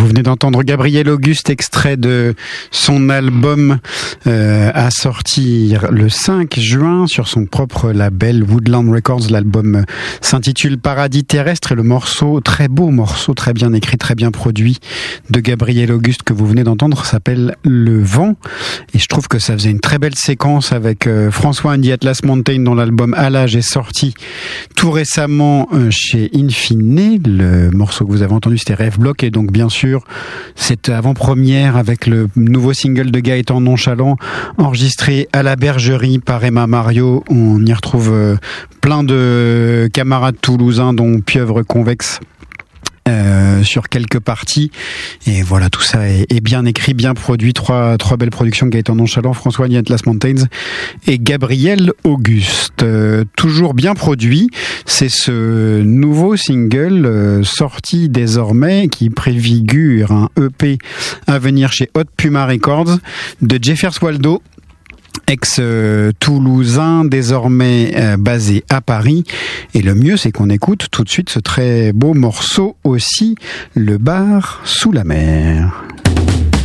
Vous venez d'entendre Gabriel Auguste, extrait de son album à sortir le 5 juin sur son propre label Woodland Records. L'album s'intitule Paradis terrestre et le morceau, très beau morceau, très bien écrit, très bien produit de Gabriel Auguste que vous venez d'entendre s'appelle Le Vent. Et je trouve que ça faisait une très belle séquence avec François and the Atlas Mountain dont l'album Allage est sorti tout récemment chez Infine. Le morceau que vous avez entendu c'était Rêve Bloc et donc bien sûr cette avant-première avec le nouveau single de Gaëtan Nonchalant enregistré à la Bergerie par Emma Mario. On y retrouve plein de camarades toulousains dont Pieuvre Convexe sur quelques parties et voilà, tout ça est bien écrit, bien produit, trois belles productions, Gaëtan Nonchalant, François and the Atlas Mountains et Gabriel Auguste, toujours bien produit. C'est ce nouveau single sorti désormais qui préfigure un EP à venir chez Hot Puma Records de Jeffers Waldo, ex-toulousain, désormais basé à Paris. Et le mieux, c'est qu'on écoute tout de suite ce très beau morceau aussi, Le bar sous la mer.